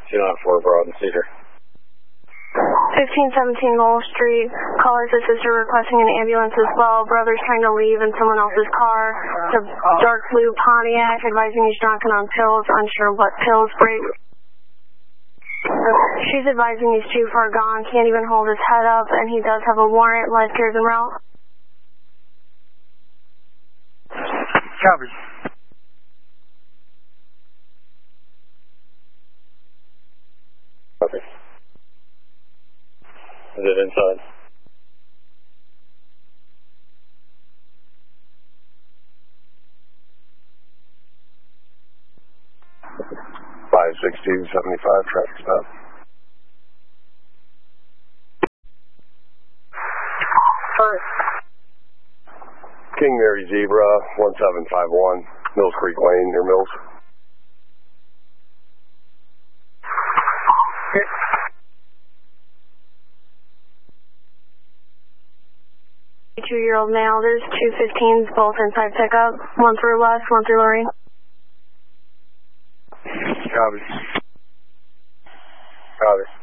294 Broad and Cedar. 1517 Lowell Street. Caller's a sister requesting an ambulance as well. Brother's trying to leave in someone else's car. The dark blue Pontiac, advising he's drunken on pills, unsure what pills. She's advising he's too far gone, can't even hold his head up, and he does have a warrant. Life cares en route. Copy. Okay. Is it inside? $562.75 traffic stop. King Mary Zebra 1751 Mills Creek Lane near Mills. Okay. 2-year-old male. There's 215s, both inside pickup. One through West, one through Lorraine. Copy. Copy.